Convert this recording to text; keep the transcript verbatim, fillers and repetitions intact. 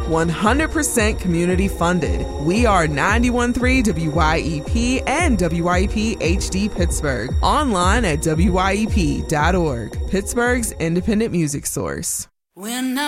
one hundred percent community funded. We are ninety-one point three W Y E P and W Y E P H D Pittsburgh. Online at W Y E P dot org. Pittsburgh's independent music source. When I